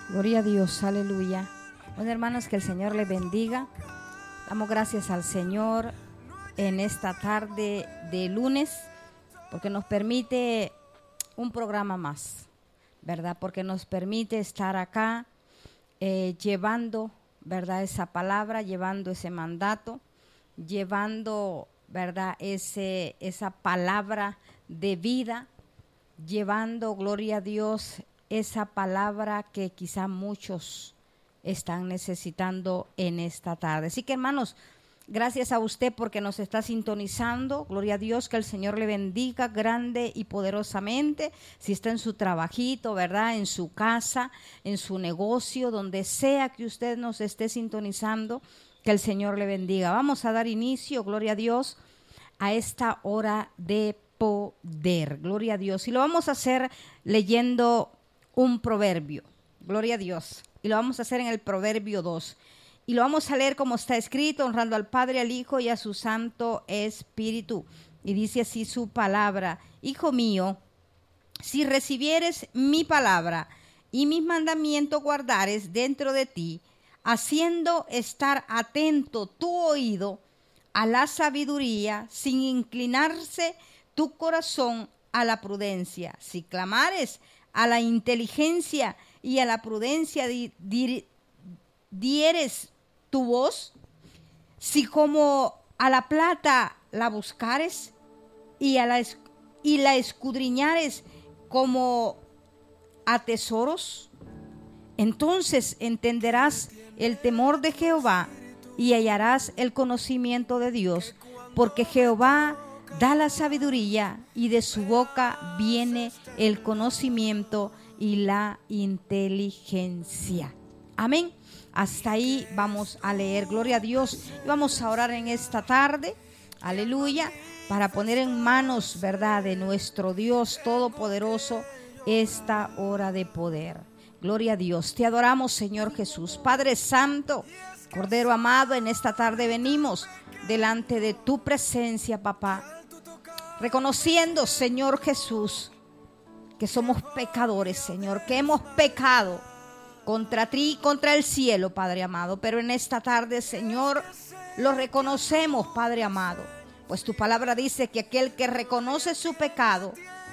Gloria a Dios, aleluya. Bueno, hermanos, que el Señor les bendiga. Damos gracias al Señor en esta tarde de lunes, porque nos permite un programa más, ¿verdad? Porque nos permite estar acá llevando, ¿verdad? Esa palabra, llevando ese mandato, llevando, ¿verdad? Esa palabra de vida, llevando, gloria a Dios, esa palabra que quizá muchos están necesitando en esta tarde. Así que, hermanos, gracias a usted porque nos está sintonizando. Gloria a Dios, que el Señor le bendiga grande y poderosamente. Si está en su trabajito, ¿verdad? En su casa, en su negocio, donde sea que usted nos esté sintonizando, que el Señor le bendiga. Vamos a dar inicio, gloria a Dios, a esta hora de poder. Gloria a Dios. Y lo vamos a hacer leyendo un proverbio. Gloria a Dios. Y lo vamos a hacer en el Proverbio 2. Y lo vamos a leer como está escrito, honrando al Padre, al Hijo y a su Santo Espíritu. Y dice así su palabra: Hijo mío, si recibieres mi palabra y mis mandamientos guardares dentro de ti, haciendo estar atento tu oído a la sabiduría, sin inclinarse tu corazón a la prudencia, si clamares a la inteligencia y a la prudencia dieres tu voz, si como a la plata la buscares y la escudriñares como a tesoros, entonces entenderás el temor de Jehová y hallarás el conocimiento de Dios, porque Jehová da la sabiduría y de su boca viene el conocimiento y la inteligencia. Amén. Hasta ahí vamos a leer. Gloria a Dios. Y vamos a orar en esta tarde. Aleluya. Para poner en manos, ¿verdad?, de nuestro Dios Todopoderoso esta hora de poder. Gloria a Dios. Te adoramos, Señor Jesús. Padre Santo, Cordero amado, en esta tarde venimos delante de tu presencia, papá. Reconociendo, Señor Jesús, que somos pecadores, Señor, que hemos pecado contra ti y contra el cielo, Padre amado. Pero en esta tarde, Señor, lo reconocemos, Padre amado, pues tu palabra dice que aquel que reconoce su pecado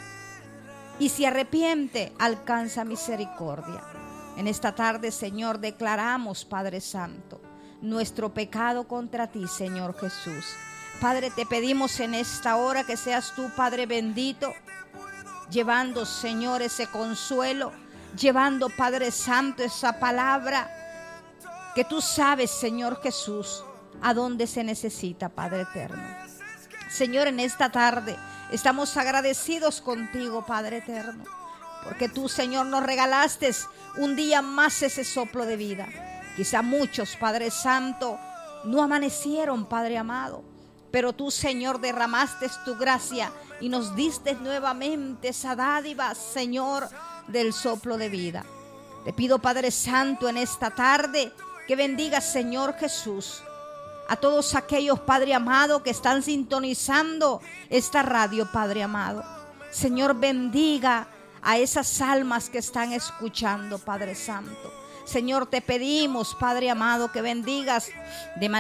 y se arrepiente alcanza misericordia. En esta tarde, Señor, declaramos, Padre Santo, nuestro pecado contra ti, Señor Jesús. Padre, te pedimos en esta hora que seas tú, Padre bendito, llevando, Señor, ese consuelo, llevando, Padre Santo, esa palabra que tú sabes, Señor Jesús, a dónde se necesita, Padre eterno. Señor, en esta tarde estamos agradecidos contigo, Padre eterno, porque tú, Señor, nos regalaste un día más ese soplo de vida. Quizá muchos, Padre Santo, no amanecieron, Padre amado, pero tú, Señor, derramaste tu gracia y nos diste nuevamente esa dádiva, Señor, del soplo de vida. Te pido, Padre Santo, en esta tarde que bendiga, Señor Jesús, a todos aquellos, Padre amado, que están sintonizando esta radio, Padre amado. Señor, bendiga a esas almas que están escuchando, Padre Santo. Señor, te pedimos, Padre amado, que bendigas de manera